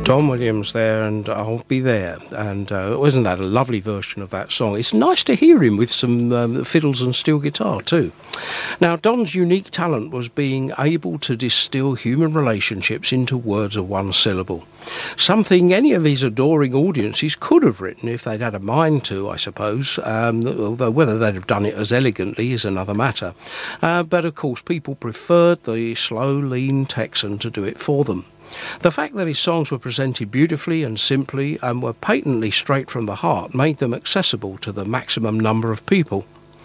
Don Williams there, and I'll Be There. And wasn't that a lovely version of that song? It's nice to hear him with some fiddles and steel guitar too. Now, Don's unique talent was being able to distill human relationships into words of one syllable. Something any of his adoring audiences could have written if they'd had a mind to, I suppose, although whether they'd have done it as elegantly is another matter. But of course, people preferred the slow, lean Texan to do it for them. The fact that his songs were presented beautifully and simply and were patently straight from the heart made them accessible to the maximum number of people.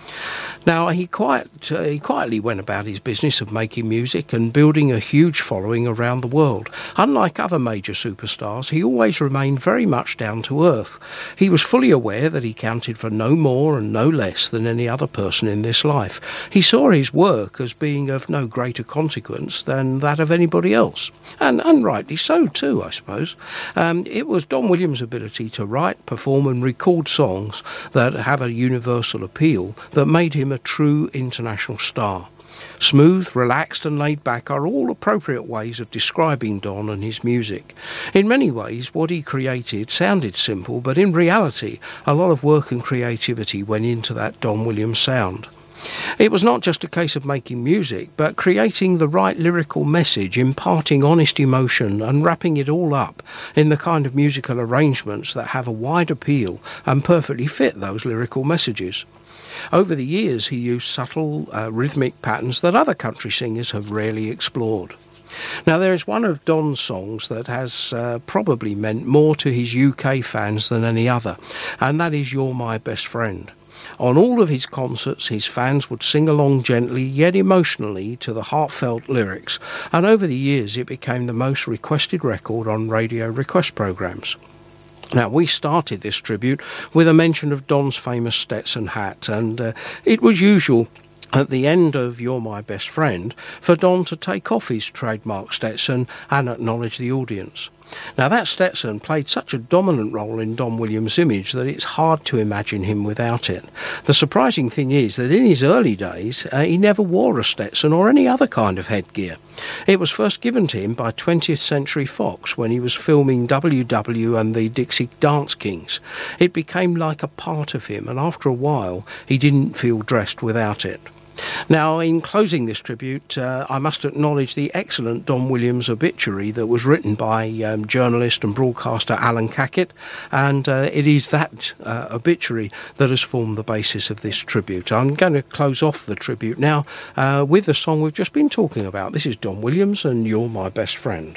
Now, he quietly went about his business of making music and building a huge following around the world. Unlike other major superstars, he always remained very much down to earth. He was fully aware that he counted for no more and no less than any other person in this life. He saw his work as being of no greater consequence than that of anybody else. And rightly so too, I suppose. It was Don Williams' ability to write, perform and record songs that have a universal appeal that made him a true international star. Smooth, relaxed and laid back are all appropriate ways of describing Don and his music. In many ways, what he created sounded simple, but in reality, a lot of work and creativity went into that Don Williams sound. It was not just a case of making music, but creating the right lyrical message, imparting honest emotion and wrapping it all up in the kind of musical arrangements that have a wide appeal and perfectly fit those lyrical messages. Over the years, he used subtle rhythmic patterns that other country singers have rarely explored. Now, there is one of Don's songs that has probably meant more to his UK fans than any other, and that is You're My Best Friend. On all of his concerts, his fans would sing along gently yet emotionally to the heartfelt lyrics, and over the years it became the most requested record on radio request programmes. Now, we started this tribute with a mention of Don's famous Stetson hat, and it was usual at the end of You're My Best Friend for Don to take off his trademark Stetson and acknowledge the audience. Now, that Stetson played such a dominant role in Don Williams' image that it's hard to imagine him without it. The surprising thing is that in his early days, he never wore a Stetson or any other kind of headgear. It was first given to him by 20th Century Fox when he was filming WW and the Dixie Dance Kings. It became like a part of him, and after a while, he didn't feel dressed without it. Now, in closing this tribute, I must acknowledge the excellent Don Williams obituary that was written by journalist and broadcaster Alan Cackett, and it is that obituary that has formed the basis of this tribute. I'm going to close off the tribute now with the song we've just been talking about. This is Don Williams and You're My Best Friend.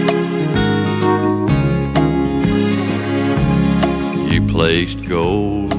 You placed gold